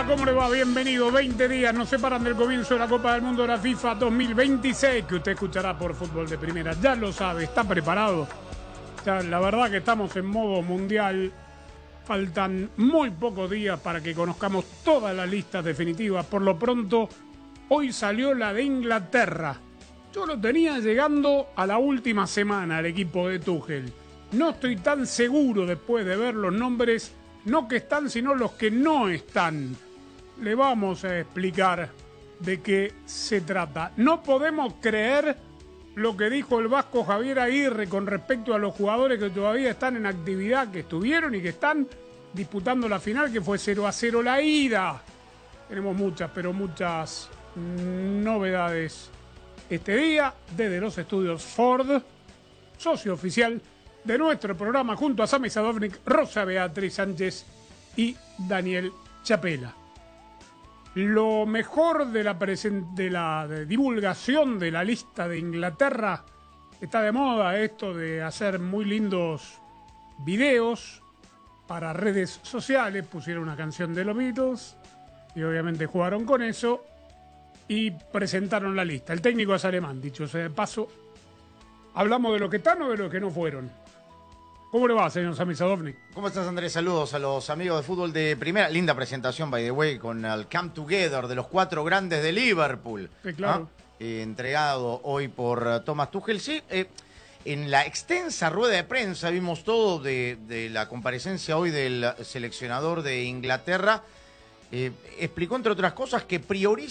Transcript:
Hola, ¿cómo le va? Bienvenido. 20 días nos separan del comienzo de la Copa del Mundo de la FIFA 2026, que usted escuchará por Fútbol de Primera. Ya lo sabe, está preparado. Ya, la verdad que estamos en modo mundial. Faltan muy pocos días para que conozcamos todas las listas definitivas. Por lo pronto, hoy salió la de Inglaterra. Yo lo tenía llegando a la última semana el equipo de Tuchel. No estoy tan seguro después de ver los nombres, no que están, sino los que no están. Le vamos a explicar de qué se trata. No podemos creer lo que dijo el vasco Javier Aguirre con respecto a los jugadores que todavía están en actividad, que estuvieron y que están disputando la final, que fue 0-0 la ida. Tenemos muchas, pero muchas novedades este día desde los estudios Ford, socio oficial de nuestro programa, junto a Sami Sadovnik, Rosa Beatriz Sánchez y Daniel Chapela. Lo mejor de la divulgación de la lista de Inglaterra, está de moda esto de hacer muy lindos videos para redes sociales. Pusieron una canción de los Beatles y obviamente jugaron con eso y presentaron la lista. El técnico es alemán, dicho sea de paso. ¿Hablamos de los que están o de los que no fueron? ¿Cómo le va, señor Sami Sadovnik? ¿Cómo estás, Andrés? Saludos a los amigos de Fútbol de Primera. Linda presentación, by the way, con el Come Together de los 4 grandes de Liverpool. Sí, claro. Entregado hoy por Thomas Tuchel. Sí, en la extensa rueda de prensa vimos todo de la comparecencia hoy del seleccionador de Inglaterra. Explicó, entre otras cosas, que prioriza